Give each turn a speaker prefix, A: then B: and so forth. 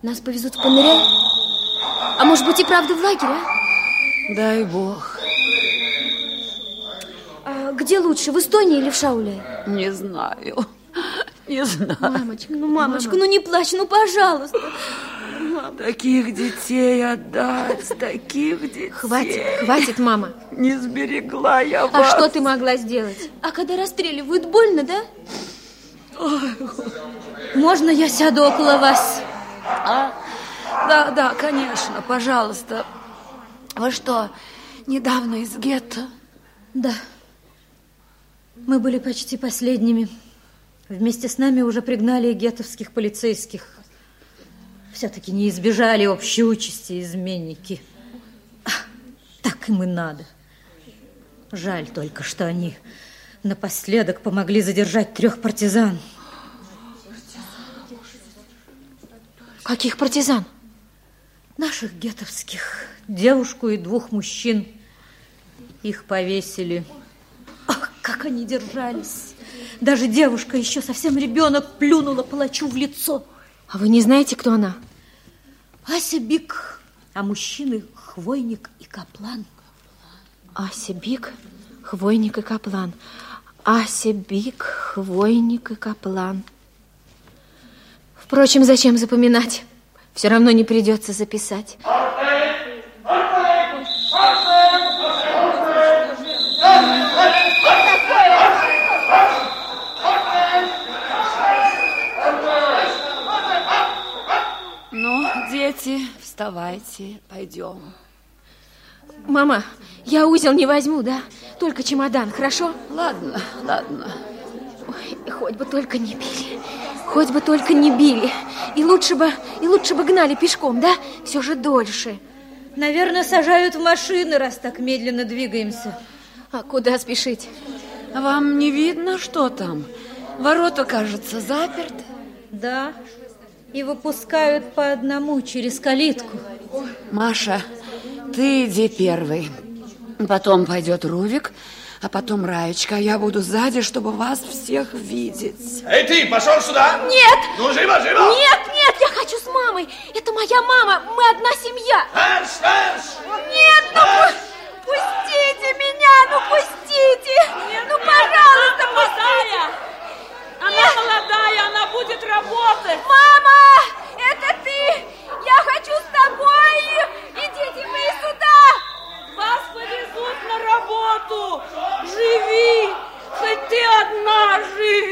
A: Нас повезут в Паныряй? А может быть и правда в лагерь, а?
B: Дай бог.
A: А где лучше, в Эстонии или в Шауляе?
B: Не знаю. Не знаю.
A: Мамочка, мамочка, не плачь, пожалуйста.
B: Таких детей отдать, таких детей.
A: Хватит, мама.
B: Не сберегла я вас.
A: А что ты могла сделать? А когда расстреливают, больно, да?
B: Ой.
A: Можно я сяду около вас?
B: Да, конечно, пожалуйста. Вы что, недавно из гетто?
C: Да. Мы были почти последними. Вместе с нами уже пригнали геттовских полицейских. Все-таки не избежали общей участи изменники. Так им и надо. Жаль только, что они напоследок помогли задержать 3 партизан.
A: Каких партизан?
C: Наших геттовских. Девушку и 2 мужчин. Их повесили. Ах, как они держались. Даже девушка, еще совсем ребенок, плюнула палачу в лицо.
A: А вы не знаете, кто она?
C: Ася Бик, а мужчины Хвойник и Каплан.
A: Ася Бик, Хвойник и Каплан. Ася Бик, Хвойник и Каплан. Впрочем, зачем запоминать? Все равно не придется записать.
B: Ну, дети, вставайте, пойдем.
A: Мама, я узел не возьму, да? Только чемодан, хорошо?
B: Ладно.
A: Ой, хоть бы только не били. Хоть бы только не били. И лучше бы гнали пешком, да? Все же дольше.
C: Наверное, сажают в машины, раз так медленно двигаемся.
A: А куда спешить?
B: Вам не видно, что там? Ворота, кажется, заперты.
C: Да, и выпускают по одному через калитку.
B: Маша, ты иди первой. Потом пойдет Рувик, а потом Раечка. Я буду сзади, чтобы вас всех видеть.
D: Эй, ты, пошел сюда!
A: Нет!
D: Ну, живо!
A: Нет, я хочу с мамой. Это моя мама, мы одна семья.
D: Марш!
A: Нет, пустите меня, пустите! Нет, пожалуйста, пустите!